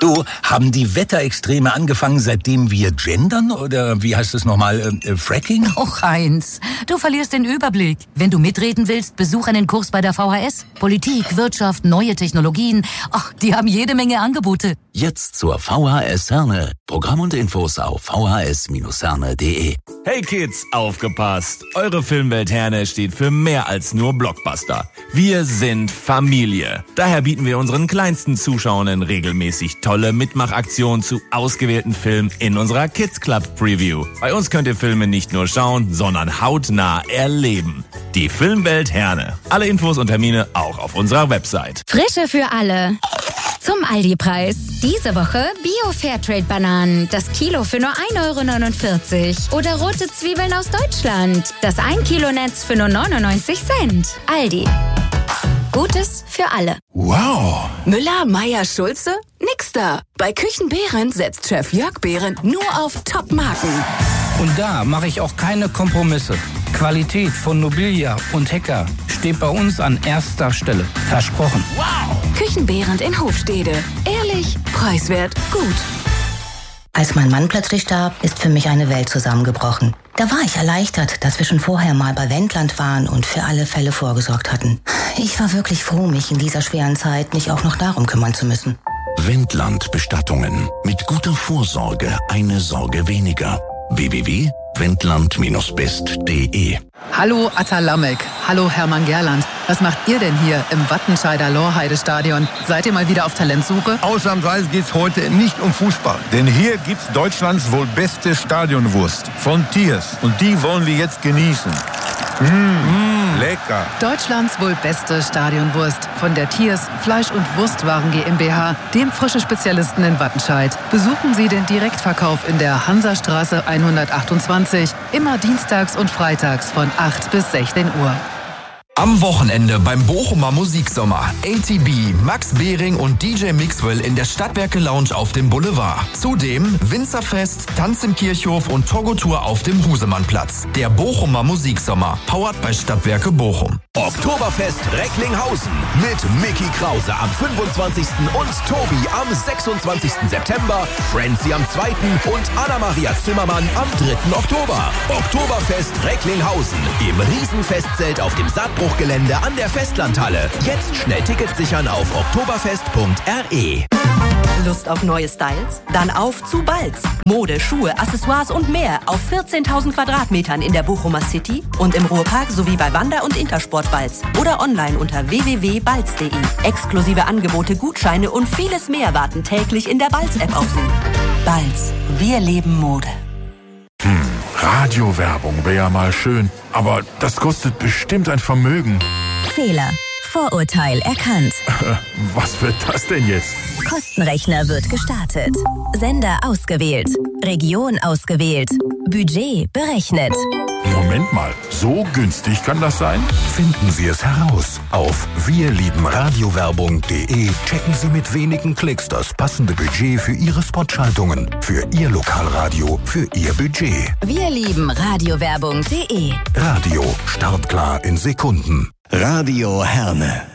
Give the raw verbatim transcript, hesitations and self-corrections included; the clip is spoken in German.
Du, haben die Wetterextreme angefangen, seitdem wir gendern? Oder wie heißt es nochmal, äh, Fracking? Och, Heinz, du verlierst den Überblick. Wenn du mitreden willst, besuch einen Kurs bei der V H S. Politik, Wirtschaft, neue Technologien. Ach, die haben jede Menge Angebote. Jetzt zur V H S Herne. Programm und Infos auf v h s Bindestrich herne punkt d e. Hey Kids, aufgepasst! Eure Filmwelt Herne steht für mehr als nur Blockbuster. Wir sind Familie. Daher bieten wir unseren kleinsten Zuschauern regelmäßig tolle Mitmachaktionen zu ausgewählten Filmen in unserer Kids Club Preview. Bei uns könnt ihr Filme nicht nur schauen, sondern hautnah erleben. Die Filmwelt Herne. Alle Infos und Termine auch auf unserer Website. Frische für alle. Zum Aldi-Preis. Diese Woche Bio-Fairtrade-Bananen. Das Kilo für nur ein Euro neunundvierzig. Oder rote Zwiebeln aus Deutschland. Das ein Kilo Netz für nur neunundneunzig Cent. Aldi. Gutes für alle. Wow! Müller, Meier, Schulze? Nix da. Bei Küchenbehrend setzt Chef Jörg Behrendt nur auf Top-Marken. Und da mache ich auch keine Kompromisse. Qualität von Nobilia und Hecker steht bei uns an erster Stelle. Versprochen. Wow! Küchenbehrend in Hofstede. Ehrlich, preiswert, gut. Als mein Mann plötzlich starb, ist für mich eine Welt zusammengebrochen. Da war ich erleichtert, dass wir schon vorher mal bei Wendland waren und für alle Fälle vorgesorgt hatten. Ich war wirklich froh, mich in dieser schweren Zeit nicht auch noch darum kümmern zu müssen. Wendland Bestattungen. Mit guter Vorsorge eine Sorge weniger. w w w punkt wendland Bindestrich best punkt d e. Hallo Atta Lamek. Hallo Hermann Gerland. Was macht ihr denn hier im Wattenscheider Lorheide-Stadion? Seid ihr mal wieder auf Talentsuche? Ausnahmsweise geht's heute nicht um Fußball. Denn hier gibt's Deutschlands wohl beste Stadionwurst. Von Tiers. Und die wollen wir jetzt genießen. Mmh, mmh, lecker. Deutschlands wohl beste Stadionwurst von der Tiers Fleisch- und Wurstwaren GmbH, dem frische Spezialisten in Wattenscheid. Besuchen Sie den Direktverkauf in der Hansastraße hundertachtundzwanzig, immer dienstags und freitags von acht bis sechzehn Uhr. Am Wochenende beim Bochumer Musiksommer. A T B, Max Behring und D J Mixwell in der Stadtwerke Lounge auf dem Boulevard. Zudem Winzerfest, Tanz im Kirchhof und Togo-Tour auf dem Husemannplatz. Der Bochumer Musiksommer, powered bei Stadtwerke Bochum. Oktoberfest Recklinghausen mit Micky Krause am fünfundzwanzigsten und Tobi am sechsundzwanzigsten September, Frenzy am zweiten und Anna-Maria Zimmermann am dritten Oktober. Oktoberfest Recklinghausen im Riesenfestzelt auf dem Saatbruchgelände an der Festlandhalle. Jetzt schnell Tickets sichern auf oktoberfest punkt r e. Lust auf neue Styles? Dann auf zu Balz. Mode, Schuhe, Accessoires und mehr auf vierzehntausend Quadratmetern in der Bochumer City und im Ruhrpark sowie bei Wander- und Intersport Balz oder online unter w w w punkt balz punkt d e. Exklusive Angebote, Gutscheine und vieles mehr warten täglich in der Balz-App auf Sie. Balz. Wir leben Mode. Hm, Radiowerbung wäre ja mal schön, aber das kostet bestimmt ein Vermögen. Fehler. Vorurteil erkannt. Was wird das denn jetzt? Kostenrechner wird gestartet. Sender ausgewählt. Region ausgewählt. Budget berechnet. Moment mal, so günstig kann das sein? Finden Sie es heraus. Auf wir lieben radiowerbung punkt d e checken Sie mit wenigen Klicks das passende Budget für Ihre Spotschaltungen, für Ihr Lokalradio, für Ihr Budget. Wir lieben radiowerbung punkt d e. Radio, startklar in Sekunden. Radio Herne.